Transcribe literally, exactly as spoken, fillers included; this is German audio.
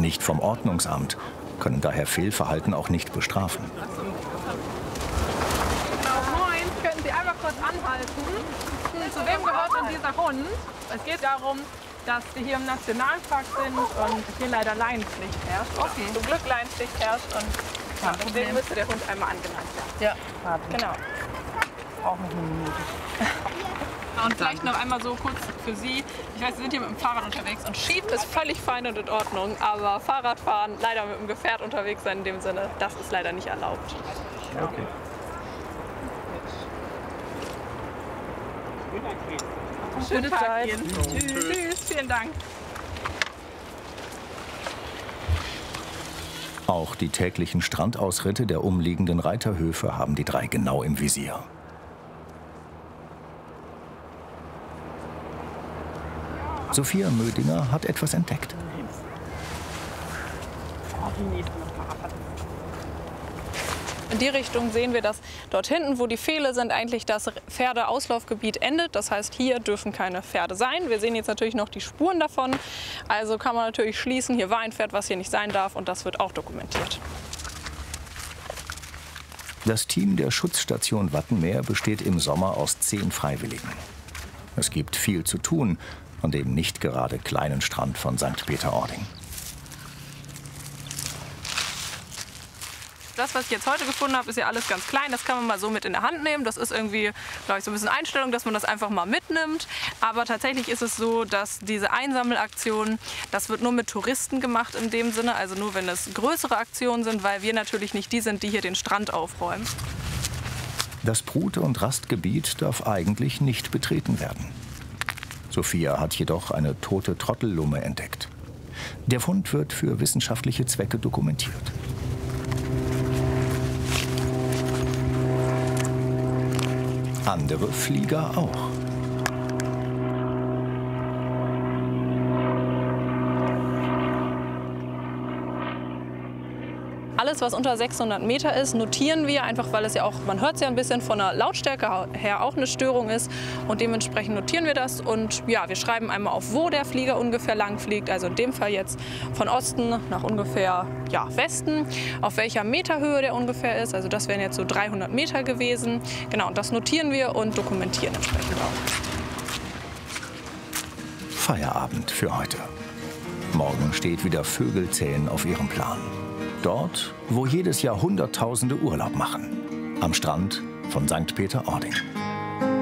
nicht vom Ordnungsamt, können daher Fehlverhalten auch nicht bestrafen. Genau, moin. Könnten Sie einmal kurz anhalten? Hm, zu wem gehört denn dieser Hund? Es geht darum, dass wir hier im Nationalpark sind und hier leider Leinenpflicht herrscht. Okay. Zum Glück Leinenpflicht herrscht und ja, deswegen müsste der Hund einmal angelangt werden. Ja, genau. Auch noch eine Minute. Und vielleicht noch einmal so kurz für Sie. Ich weiß, Sie sind hier mit dem Fahrrad unterwegs und Schieben ist völlig fein und in Ordnung. Aber Fahrradfahren, leider mit dem Gefährt unterwegs sein in dem Sinne, das ist leider nicht erlaubt. Okay. Schöne Zeit. Tschüss. Tschüss. Vielen Dank. Auch die täglichen Strandausritte der umliegenden Reiterhöfe haben die drei genau im Visier. Sophia Mödinger hat etwas entdeckt. In die Richtung sehen wir, dass dort hinten, wo die Pfähle sind, eigentlich das Pferdeauslaufgebiet endet. Das heißt, hier dürfen keine Pferde sein. Wir sehen jetzt natürlich noch die Spuren davon. Also kann man natürlich schließen, hier war ein Pferd, was hier nicht sein darf, und das wird auch dokumentiert. Das Team der Schutzstation Wattenmeer besteht im Sommer aus zehn Freiwilligen. Es gibt viel zu tun an dem nicht gerade kleinen Strand von Sankt Peter-Ording. Das, was ich jetzt heute gefunden habe, ist ja alles ganz klein. Das kann man mal so mit in der Hand nehmen. Das ist irgendwie, glaube ich, so ein bisschen Einstellung, dass man das einfach mal mitnimmt. Aber tatsächlich ist es so, dass diese Einsammelaktion, das wird nur mit Touristen gemacht in dem Sinne. Also nur, wenn es größere Aktionen sind, weil wir natürlich nicht die sind, die hier den Strand aufräumen. Das Brut- und Rastgebiet darf eigentlich nicht betreten werden. Sophia hat jedoch eine tote Trottellumme entdeckt. Der Fund wird für wissenschaftliche Zwecke dokumentiert. Andere Flieger auch. Alles, was unter sechshundert Meter ist, notieren wir einfach, weil es ja auch, man hört es ja ein bisschen von der Lautstärke her auch eine Störung ist. Und dementsprechend notieren wir das. Und ja, wir schreiben einmal auf, wo der Flieger ungefähr lang fliegt. Also in dem Fall jetzt von Osten nach ungefähr ja, Westen. Auf welcher Meterhöhe der ungefähr ist. Also das wären jetzt so dreihundert Meter gewesen. Genau, und das notieren wir und dokumentieren entsprechend auch. Feierabend für heute. Morgen steht wieder Vögelzählen auf ihrem Plan. Dort, wo jedes Jahr Hunderttausende Urlaub machen. Am Strand von Sankt Peter-Ording.